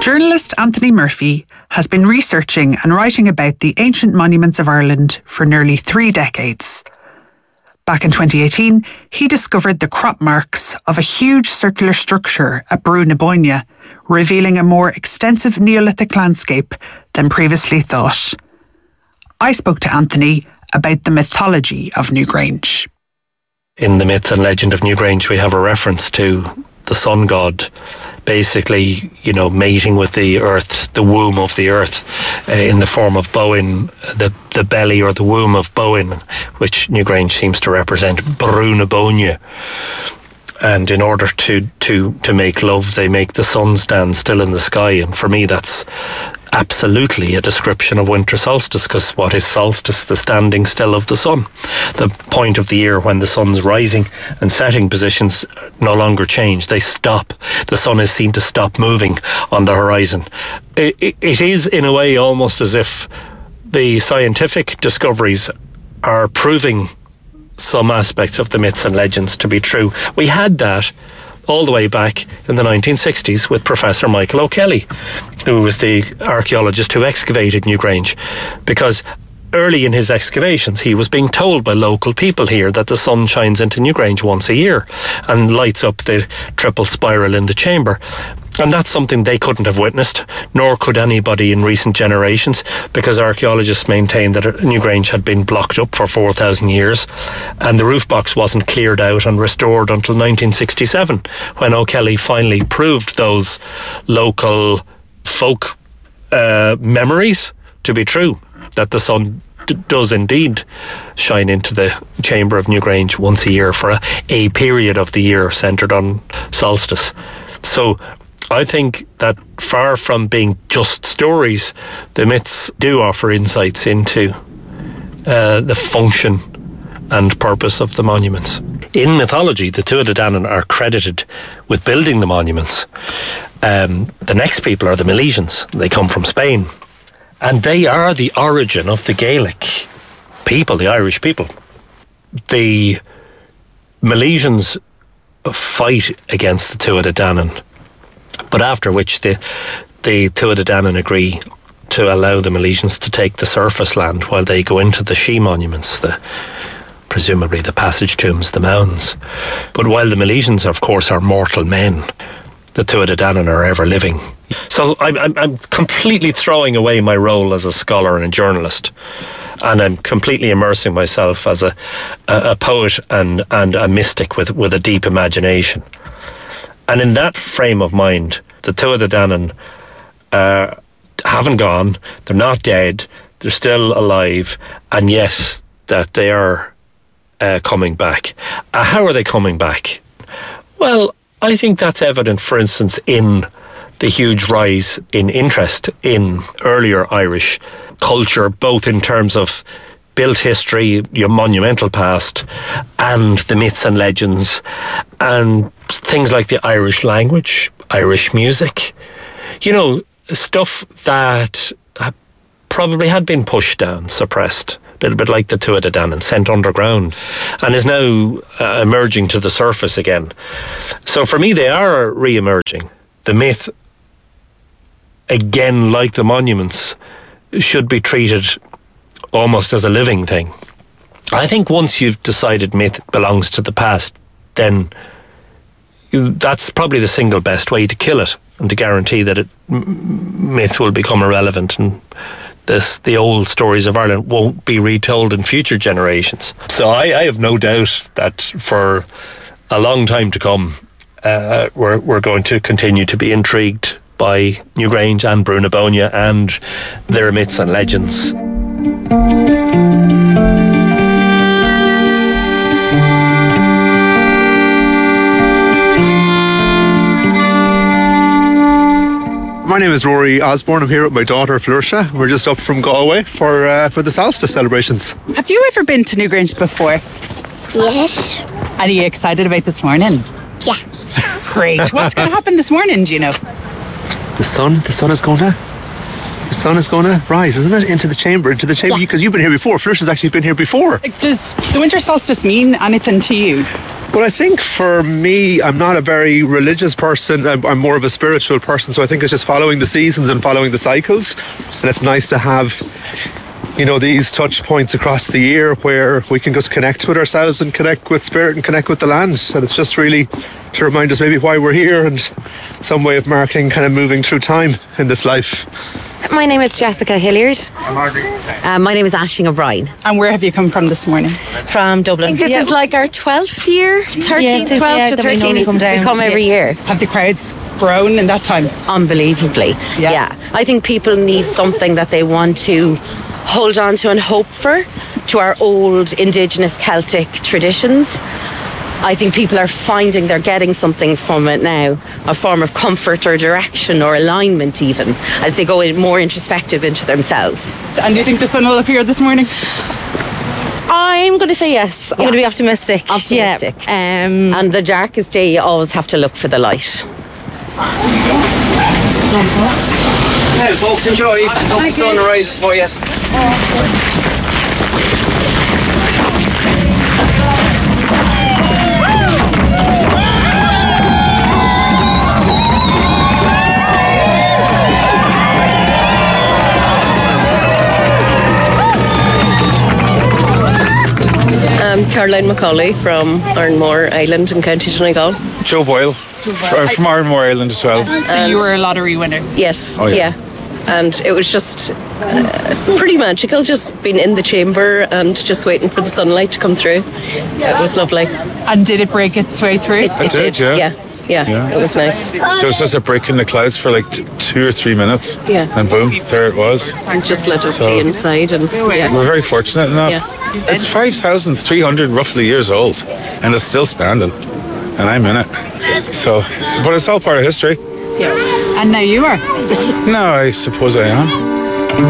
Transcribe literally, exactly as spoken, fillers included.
Journalist Anthony Murphy has been researching and writing about the ancient monuments of Ireland for nearly three decades. Back in twenty eighteen, he discovered the crop marks of a huge circular structure at Brú na Bóinne, revealing a more extensive Neolithic landscape than previously thought. I spoke to Anthony about the mythology of Newgrange. In the myth and legend of Newgrange, we have a reference to the sun god, basically, you know, mating with the earth, the womb of the earth, uh, in the form of Bowen, the the belly or the womb of Bowen, which Newgrange seems to represent, Brú na Bóinne. And in order to, to, to make love, they make the sun stand still in the sky. And for me, that's absolutely a description of winter solstice, because what is solstice? The standing still of the sun. The point of the year when the sun's rising and setting positions no longer change. They stop. The sun is seen to stop moving on the horizon. It, it, it is, in a way, almost as if the scientific discoveries are proving some aspects of the myths and legends to be true. We had that all the way back in the nineteen sixties with Professor Michael O'Kelly, who was the archaeologist who excavated Newgrange, because early in his excavations he was being told by local people here that the sun shines into Newgrange once a year and lights up the triple spiral in the chamber. And that's something they couldn't have witnessed, nor could anybody in recent generations, because archaeologists maintain that Newgrange had been blocked up for four thousand years, and the roof box wasn't cleared out and restored until nineteen sixty-seven, when O'Kelly finally proved those local folk uh, memories to be true, that the sun d- does indeed shine into the chamber of Newgrange once a year for a, a period of the year centred on solstice. So I think that far from being just stories, the myths do offer insights into uh, the function and purpose of the monuments. In mythology, the Tuatha Dé Danann are credited with building the monuments. Um, the next people are the Milesians. They come from Spain. And they are the origin of the Gaelic people, the Irish people. The Milesians fight against the Tuatha Dé Danann, but after which the the Tuatha Dé Danann agree to allow the Milesians to take the surface land while they go into the She monuments, the presumably the passage tombs, the mounds. But while the Milesians, of course, are mortal men, the Tuatha Dé Danann are ever living. So I'm, I'm, I'm completely throwing away my role as a scholar and a journalist, and I'm completely immersing myself as a, a, a poet and, and a mystic with, with a deep imagination. And in that frame of mind, the Tuatha Dé Danann uh, haven't gone, they're not dead, they're still alive, and yes, that they are uh, coming back. Uh, how are they coming back? Well, I think that's evident, for instance, in the huge rise in interest in earlier Irish culture, both in terms of built history, your monumental past, and the myths and legends, and things like the Irish language, Irish music. You know, stuff that probably had been pushed down, suppressed, a little bit like the Tuatha Dé Danann, sent underground, and is now uh, emerging to the surface again. So for me, they are re-emerging. The myth, again, like the monuments, should be treated almost as a living thing. I think once you've decided myth belongs to the past, then that's probably the single best way to kill it and to guarantee that it, myth will become irrelevant and this, the old stories of Ireland won't be retold in future generations. So I, I have no doubt that for a long time to come, uh, we're, we're going to continue to be intrigued by Newgrange and Brú na Bóinne and their myths and legends. My name is Rory Osborne. I'm here with my daughter Florisha. We're just up from Galway for uh, for the solstice celebrations. Have you ever been to Newgrange before? Yes. Are you excited about this morning? Yeah. Great. What's going to happen this morning, do you know? The sun, the sun is going to, the sun is going to rise, isn't it? Into the chamber, into the chamber, because Yeah. you've been here before. Florisha's actually been here before. Does the winter solstice mean anything to you? Well, I think for me, I'm not a very religious person. I'm, I'm more of a spiritual person. So I think it's just following the seasons and following the cycles. And it's nice to have, you know, these touch points across the year where we can just connect with ourselves and connect with spirit and connect with the land. And it's just really to remind us maybe why we're here and some way of marking kind of moving through time in this life. My name is Jessica Hilliard. Uh, my name is Aisling O'Brien. And where have you come from this morning? From Dublin. This Yeah. is like our twelfth year, thirteenth, Yeah, twelfth yeah, to that we thirteenth. normally come down. We come every year. Have the crowds grown in that time? Unbelievably. Yeah. Yeah. I think people need something that they want to hold on to and hope for, to our old Indigenous Celtic traditions. I think people are finding they're getting something from it now, a form of comfort or direction or alignment even, as they go in more introspective into themselves. And do you think the sun will appear this morning? I'm going to say yes. I'm going to be optimistic. Optimistic. Yeah. Um, And the darkest day, you always have to look for the light. Now, folks, enjoy. Hope the sun rises for you. I'm Caroline McCauley from Arnmore Island in County Donegal. Joe Boyle, f- from Arnmore Island as well. So And- you were a lottery winner. Yes, Oh, yeah. yeah. And it was just uh, pretty magical, just being in the chamber and just waiting for the sunlight to come through. It was lovely. And did it break its way through? It, it did, yeah. yeah. Yeah, Yeah. it was nice. There was just a break in the clouds for like t- two or three minutes. Yeah. And boom, there it was. And just let her So- play inside and yeah. We're very fortunate in that. Yeah. It's five thousand three hundred roughly years old and it's still standing. And I'm in it. So, but it's all part of history. yeah. And now you are. No, I suppose I am.